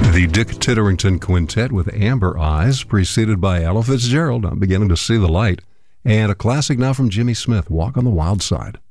The Dick Titterington Quintet with Amber Eyes, preceded by Ella Fitzgerald, I'm Beginning to See the Light, and a classic now from Jimmy Smith, Walk on the Wild Side.